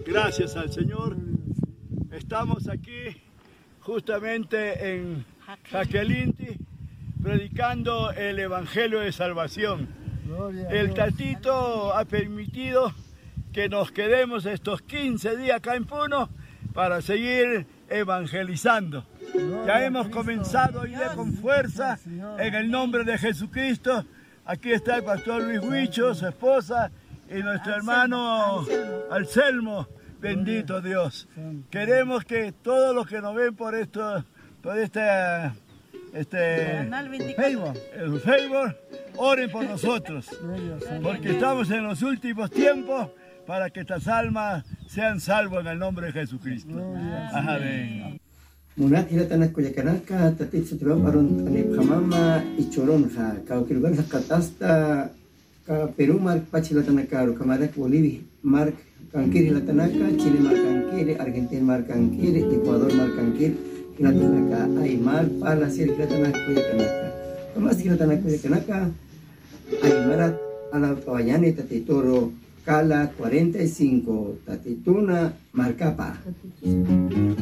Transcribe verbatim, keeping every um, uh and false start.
Gracias al Señor. Estamos aquí justamente en Jaquelinti predicando el Evangelio de Salvación. El Tatito ha permitido que nos quedemos estos quince días acá en Puno para seguir evangelizando. Ya hemos comenzado hoy día con fuerza en el nombre de Jesucristo. Aquí está el pastor Luis Huicho, su esposa, y nuestro hermano Anselmo. Bendito Dios. Queremos que todos los que nos ven por esto, por este, este Facebook, el Facebook, oren por nosotros, porque estamos en los últimos tiempos para que estas almas sean salvas en el nombre de Jesucristo. Amén. Munat ila tanah kuyakanaka tatit setiba parun anip hamama ichoron ha kau kilugan sakatasta ka Peru mark pachila tanaka kamarak Bolivia mark kankiri la tanaka Chile mark kankiri Argentina mark kankiri Ecuador mark kankiri la tanaka Aymar pala sir la tanaka kuyakanaka kamas la tanaka kuyakanaka Aymarat ala pawayani tatitoro Cala cuarenta y cinco tatituna marcapa.